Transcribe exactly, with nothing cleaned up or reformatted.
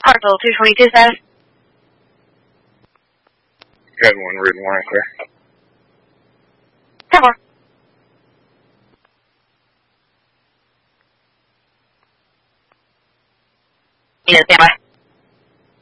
Hartsville, two twenty-two status. Got one written line clear. ten four. Yeah, stand by.